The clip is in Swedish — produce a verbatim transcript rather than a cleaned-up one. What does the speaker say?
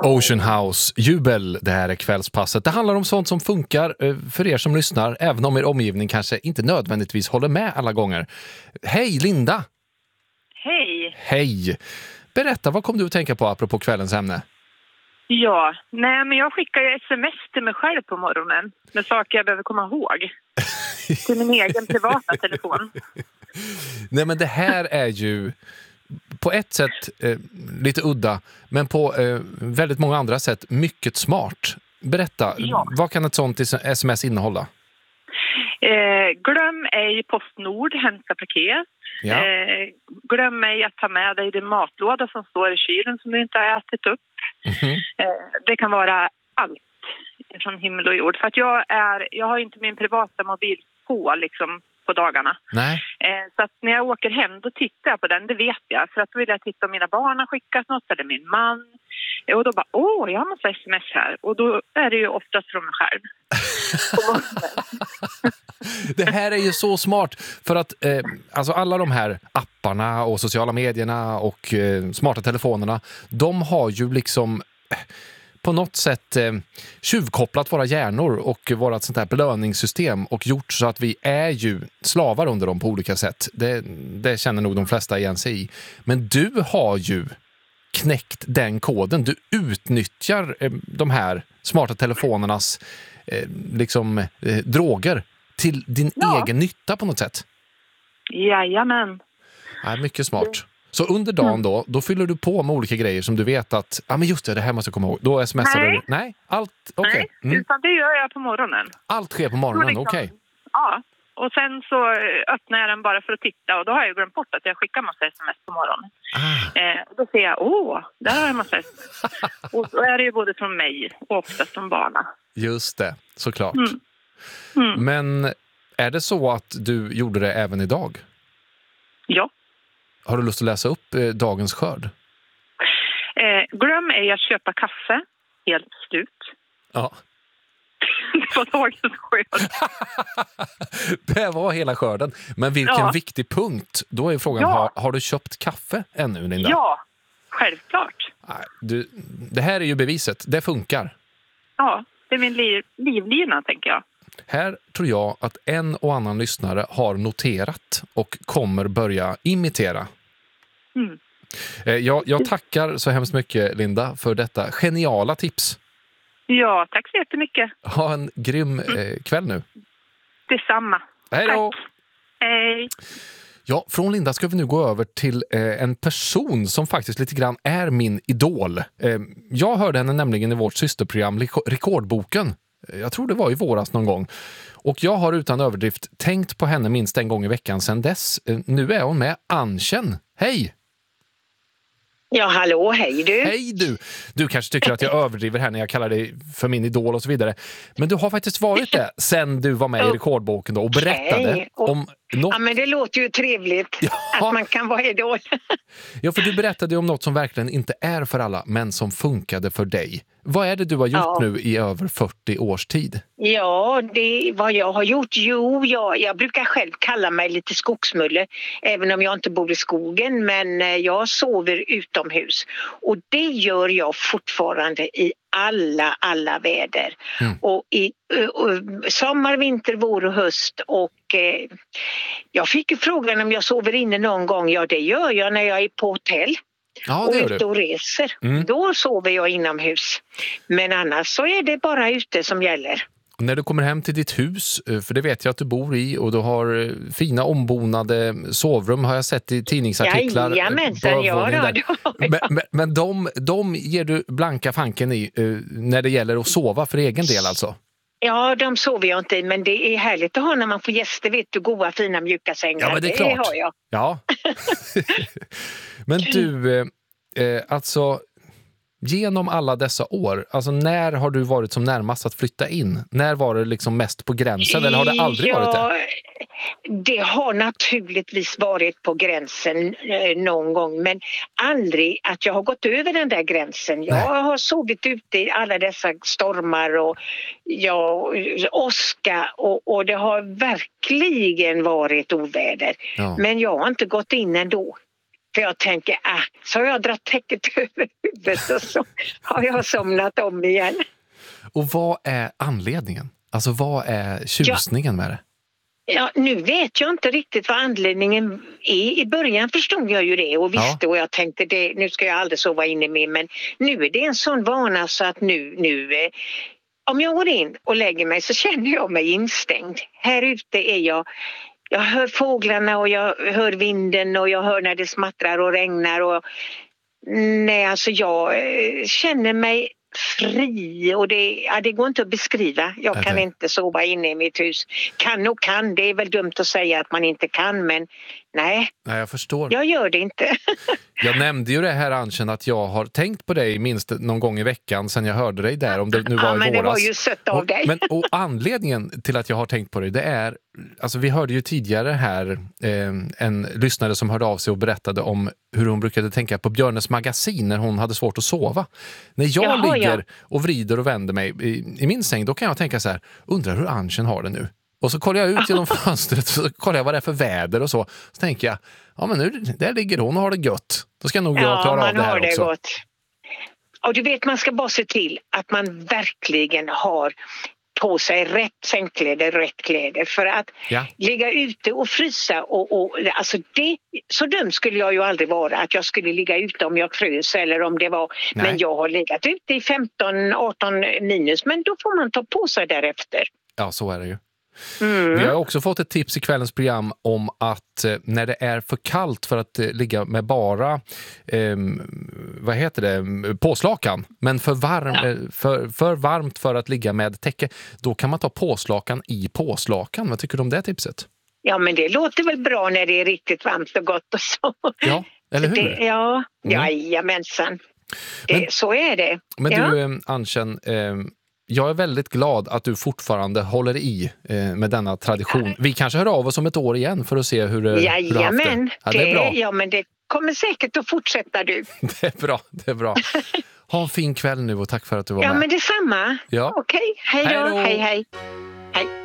Ocean House, jubel, det här är kvällspasset. Det handlar om sånt som funkar för er som lyssnar, även om er omgivning kanske inte nödvändigtvis håller med alla gånger. Hej Linda! Hej! Hej! Berätta, vad kom du att tänka på apropå kvällens ämne? Ja, nej men jag skickar ju sms till mig själv på morgonen med saker jag behöver komma ihåg. Till min egen privata telefon. Nej men det här är ju på ett sätt eh, lite udda, men på eh, väldigt många andra sätt mycket smart. Berätta, ja. Vad kan ett sånt sms innehålla? Eh, glöm ej Postnord, hämta paket. Ja. Eh, glöm ej att ta med dig din matlåda som står i kylen som du inte har ätit upp. Mm-hmm. Eh, det kan vara allt från himmel och jord. För att jag, är, jag har inte min privata mobil på liksom på dagarna. Nej. Eh, så att när jag åker hem då tittar jag på den, det vet jag. För att då vill jag titta om mina barn har skickat något eller min man. Och då bara, åh, jag har massa sms här. Och då är det ju oftast från mig själv. Det här är ju så smart. För att eh, alltså alla de här apparna och sociala medierna och eh, smarta telefonerna, de har ju liksom eh, på något sätt eh, tjuvkopplat våra hjärnor och vårat sånt här belöningssystem och gjort så att vi är ju slavar under dem på olika sätt. Det, det känner nog de flesta igen sig i. Men du har ju knäckt den koden. Du utnyttjar eh, de här smarta telefonernas eh, liksom eh, droger till din ja. egen nytta på något sätt. Jajamän. Ja, mycket smart. Så under dagen då, då fyller du på med olika grejer som du vet att, ja ah, men just det, det här måste jag komma ihåg. Då smsar Nej. du. Nej, allt, okej. Okay. Nej, mm. utan det gör jag på morgonen. Allt sker på morgonen, liksom, okej. Okay. Ja, och sen så öppnar jag den bara för att titta och då har jag glömt bort att jag skickar massa sms på morgonen. Ah. Eh, och då ser jag, åh, där har jag massa sms. Och då är det ju både från mig och oftast från barnen. Just det, såklart. Mm. Mm. Men är det så att du gjorde det även idag? Ja. Har du lust att läsa upp eh, dagens skörd? Eh, glöm ej att köpa kaffe. Helt slut. Ja. Det var dagens skörd. Det var hela skörden. Men vilken ja. viktig viktig punkt. Då är frågan, ja. har, har du köpt kaffe ännu, Linda? Ja, självklart. Nej, du, det här är ju beviset. Det funkar. Ja, det är min liv, livlina, tänker jag. Här tror jag att en och annan lyssnare har noterat och kommer börja imitera. Mm. Jag, jag tackar så hemskt mycket, Linda, för detta geniala tips. Ja, tack så jättemycket. Ha en grym eh, kväll nu. Detsamma. Hej då! Tack. Hej! Ja, från Linda ska vi nu gå över till eh, en person som faktiskt lite grann är min idol. Eh, jag hörde henne nämligen i vårt systerprogram Rekordboken. Jag tror det var i våras någon gång. Och jag har utan överdrift tänkt på henne minst en gång i veckan sedan dess. Nu är hon med. Anchen. Hej! Ja, hallå, hej du. Hej du! Du kanske tycker att jag överdriver här när jag kallar dig för min idol och så vidare. Men du har faktiskt varit det sen du var med i Rekordboken då och berättade okay. och, om något. Ja, men det låter ju trevligt ja. att man kan vara idol. Ja, för du berättade om något som verkligen inte är för alla, men som funkade för dig. Vad är det du har gjort ja. nu i över fyrtio års tid? Ja, det vad jag har gjort. Jo, jag, jag brukar själv kalla mig lite skogsmulle, även om jag inte bor i skogen, men jag sover utomhus. Och det gör jag fortfarande i alla, alla väder. Mm. Och i uh, sommar, vinter, vår och höst. Och uh, jag fick ju frågan om jag sover inne någon gång. Ja, det gör jag när jag är på hotell. Ja, och ute och reser. Mm. Då sover jag inomhus. Men annars så är det bara ute som gäller. När du kommer hem till ditt hus, för det vet jag att du bor i och du har fina ombonade sovrum har jag sett i tidningsartiklar. Jajamensan, ja då. Men, men, men de, de ger du blanka fanken i när det gäller att sova för egen del alltså? Ja, de sover jag inte i, men det är härligt att ha när man får gäster, vet du, goda, fina, mjuka sängar. Ja, men det är det klart. har jag. Ja. Men du, eh, alltså genom alla dessa år, alltså när har du varit som närmast att flytta in? När var det liksom mest på gränsen eller har det aldrig ja, varit det? Det har naturligtvis varit på gränsen eh, någon gång, men aldrig att jag har gått över den där gränsen. Jag Nej. har sovit ute i alla dessa stormar och ja, åska och, och det har verkligen varit oväder. Ja. Men jag har inte gått in ändå. För jag tänker, ah, så har jag dragit täcket över huvudet och så har jag somnat om igen. Och vad är anledningen? Alltså vad är tjusningen med det? Ja, nu vet jag inte riktigt vad anledningen är. I början förstod jag ju det och visste ja. och jag tänkte det, nu ska jag aldrig sova inne med, men nu är det en sån vana så att nu, nu eh, om jag går in och lägger mig så känner jag mig instängd. Här ute är jag, jag hör fåglarna och jag hör vinden och jag hör när det smattrar och regnar och nej, alltså jag eh, känner mig fri och det, ja, det går inte att beskriva. Jag kan inte sova inne i mitt hus. Kan och kan, det är väl dumt att säga att man inte kan, men nej. Nej, jag förstår. Jag gör det inte. Jag nämnde ju det här, Anchen, att jag har tänkt på dig minst någon gång i veckan sen jag hörde dig där, om det nu var ja, i men våras. Det var ju sött av dig. Och, men, och anledningen till att jag har tänkt på dig, det är, alltså vi hörde ju tidigare här eh, en lyssnare som hörde av sig och berättade om hur hon brukade tänka på Björnes magasin när hon hade svårt att sova. När jag Jaha, ligger ja. och vrider och vänder mig i, i min säng, då kan jag tänka så här, undrar hur Anchen har det nu? Och så kollar jag ut genom fönstret och så kollar jag vad det är för väder och så. Så tänker jag, ja men nu, där ligger hon och har det gött. Då ska nog jag ja, klara av det här har det också. Gott. Och du vet, man ska bara se till att man verkligen har på sig rätt sängkläder, rätt kläder. För att ja. ligga ute och frysa och, och alltså det, så dum skulle jag ju aldrig vara att jag skulle ligga ute om jag frös eller om det var, nej. Men jag har legat ute i femton arton minus, men då får man ta på sig därefter. Ja, så är det ju. Mm. Vi har också fått ett tips i kvällens program om att eh, när det är för kallt för att eh, ligga med bara eh, vad heter det, påslakan, men för, varm, ja. eh, för, för varmt för att ligga med täcke, då kan man ta påslakan i påslakan. Vad tycker du om det tipset? Ja, men det låter väl bra när det är riktigt varmt och gott och så. Ja, eller hur? Det, ja, mm. jajamensan. Det, men, så är det. Men ja. du, eh, Anchen, eh, jag är väldigt glad att du fortfarande håller i eh, med denna tradition. Vi kanske hör av oss om ett år igen för att se hur, hur du har haft det. Ja, det är bra. Ja, men det kommer säkert att fortsätta du. Det är bra, det är bra. Ha en fin kväll nu och tack för att du var ja, med. Ja, men detsamma. Ja. Okej, hej då, hej hej.